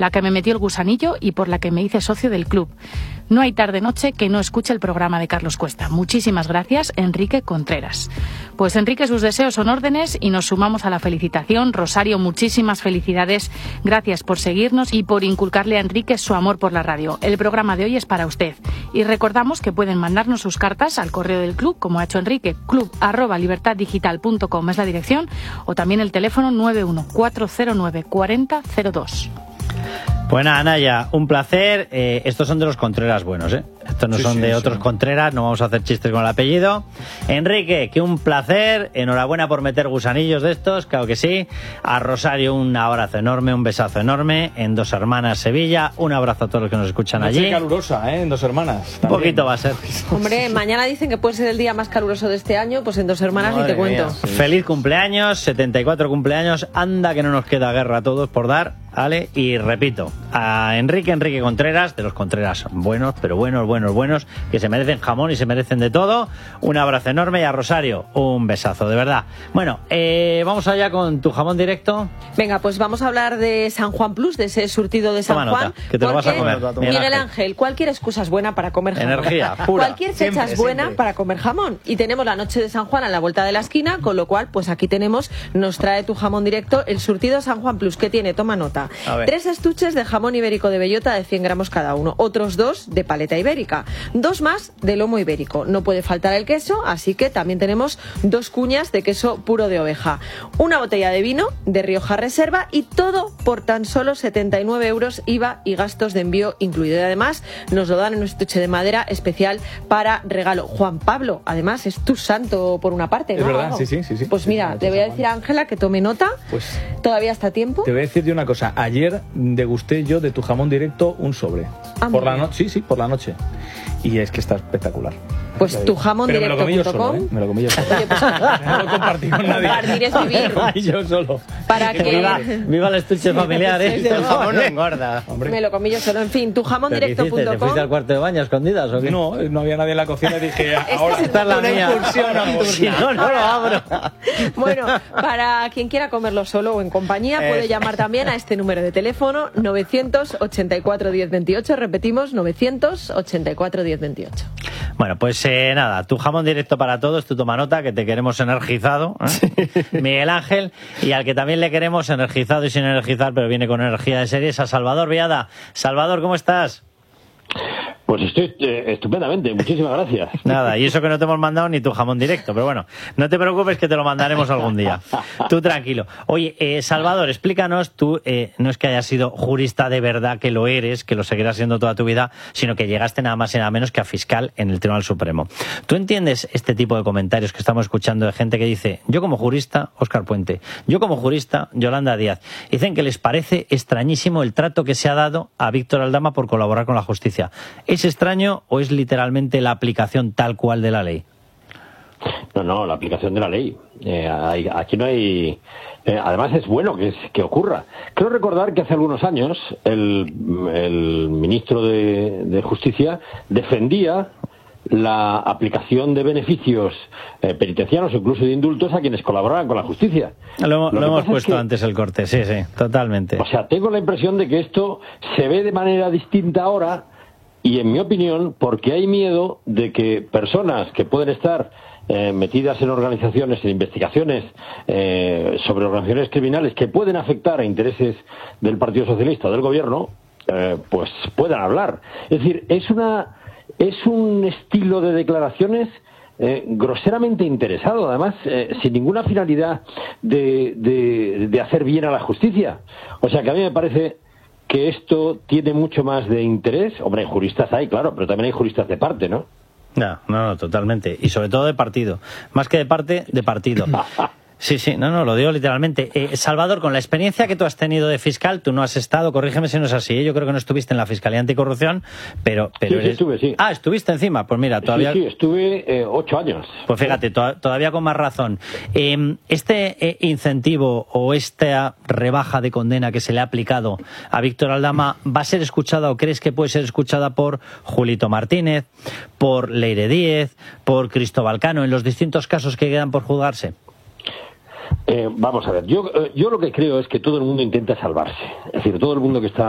la que me metió el gusanillo y por la que me hice socio del club. No hay tarde-noche que no escuche el programa de Carlos Cuesta. Muchísimas gracias, Enrique Contreras. Pues Enrique, sus deseos son órdenes y nos sumamos a la felicitación. Rosario, muchísimas felicidades. Gracias por seguirnos y por inculcarle a Enrique su amor por la radio. El programa de hoy es para usted. Y recordamos que pueden mandarnos sus cartas al correo del club, como ha hecho Enrique, club@libertaddigital.com es la dirección, o también el teléfono 914094002. Pues nada, Naya, un placer. Estos son de los Contreras buenos, ¿eh? Estos no son de otros Contreras, no vamos a hacer chistes con el apellido. Enrique, que un placer. Enhorabuena por meter gusanillos de estos, claro que sí. A Rosario, un abrazo enorme, un besazo enorme. En Dos Hermanas, Sevilla, un abrazo a todos los que nos escuchan allí. Noche calurosa, ¿eh? En Dos Hermanas. Un poquito va a ser. Hombre, mañana dicen que puede ser el día más caluroso de este año, pues en Dos Hermanas ni te cuento. Feliz cumpleaños, 74 cumpleaños. Anda que no nos queda guerra a todos por dar, ¿vale? Y repito, a Enrique Contreras, de los Contreras buenos, pero buenos, que se merecen jamón y se merecen de todo. Un abrazo enorme, y a Rosario, un besazo, de verdad. Bueno, vamos allá con tu jamón directo. Venga, pues vamos a hablar de San Juan Plus, de ese surtido de San Toma Juan. nota, que te lo vas a comer. Miguel Ángel, cualquier excusa es buena para comer jamón. Energía pura. Cualquier fecha es buena para comer jamón. Y tenemos la noche de San Juan a la vuelta de la esquina, con lo cual, pues aquí nos trae tu jamón directo, el surtido San Juan Plus, que tiene, toma nota, 3 estuches de jamón ibérico de bellota de 100 gramos cada uno, otros 2 de paleta ibérica, 2 más de lomo ibérico. No puede faltar el queso, así que también tenemos 2 cuñas de queso puro de oveja, una botella de vino de Rioja Reserva, y todo por tan solo 79 euros, IVA y gastos de envío incluido. Y además nos lo dan en un estuche de madera especial para regalo. Juan Pablo, además es tu santo por una parte, ¿no? Es verdad, sí. Pues mira, le voy a decir a Ángela que tome nota. Pues todavía está a tiempo. te voy a decir una cosa. Ayer degusté yo de tu jamón directo un sobre. Por la noche, sí, por la noche. Y es que está espectacular. Pues tu jamón Pero me lo comí yo solo, ¿eh? Me lo comí yo solo. Oye, pues, no lo compartí con nadie. Compartir es vivir. Yo solo. Para que... Viva el estuche familiar, ¿eh? Sí, El jamón no engorda. Me lo comí yo solo. En fin, tu jamondirecto.com. ¿Te fuiste al cuarto de baño a escondidas o qué? No, no había nadie en la cocina y dije, ahora esta es la mía. Si no, no lo abro. Bueno, para quien quiera comerlo solo o en compañía, puede llamar también a este número de teléfono, 984 1028. Repetimos, 984 1028. Bueno, pues nada, tu jamón directo para todos, tú toma nota, que te queremos energizado, ¿eh? Miguel Ángel, y al que también le queremos energizado y sin energizar, pero viene con energía de series, a Salvador Viada. Salvador, ¿cómo estás? Pues estoy estupendamente, muchísimas gracias. Nada, y eso que no te hemos mandado ni tu jamón directo, pero bueno, no te preocupes que te lo mandaremos algún día. Tú tranquilo. Oye, Salvador, explícanos, tú no es que hayas sido jurista de verdad, que lo eres, que lo seguirás siendo toda tu vida, sino que llegaste nada más y nada menos que a fiscal en el Tribunal Supremo. ¿Tú entiendes este tipo de comentarios que estamos escuchando de gente que dice, yo como jurista, Óscar Puente, yo como jurista, Yolanda Díaz? Dicen que les parece extrañísimo el trato que se ha dado a Víctor Aldama por colaborar con la justicia. ¿Es extraño o es literalmente la aplicación tal cual de la ley? No, la aplicación de la ley. Aquí no hay... además es bueno que ocurra. Creo recordar que hace algunos años el ministro de Justicia defendía la aplicación de beneficios penitenciarios o incluso de indultos a quienes colaboraban con la justicia. Lo hemos puesto antes el corte, sí, totalmente. O sea, tengo la impresión de que esto se ve de manera distinta ahora. Y en mi opinión, porque hay miedo de que personas que pueden estar metidas en organizaciones, en investigaciones sobre organizaciones criminales que pueden afectar a intereses del Partido Socialista o del Gobierno, pues puedan hablar. Es decir, es un estilo de declaraciones groseramente interesado, además sin ninguna finalidad de hacer bien a la justicia. O sea que a mí me parece que esto tiene mucho más de interés. Hombre, juristas hay, claro, pero también hay juristas de parte, ¿no? No, totalmente. Y sobre todo de partido. Más que de parte, de partido. Sí, no, lo digo literalmente. Salvador, con la experiencia que tú has tenido de fiscal, tú no has estado, corrígeme si no es así, yo creo que no estuviste en la Fiscalía Anticorrupción, pero sí, estuve, sí. Ah, estuviste encima, pues mira, todavía... Sí, estuve 8 años. Pues fíjate, todavía con más razón. Este incentivo o esta rebaja de condena que se le ha aplicado a Víctor Aldama, ¿va a ser escuchada o crees que puede ser escuchada por Julito Martínez, por Leire Díez, por Cristóbal Cano, en los distintos casos que quedan por juzgarse? Vamos a ver, yo lo que creo es que todo el mundo intenta salvarse. Es decir, todo el mundo que está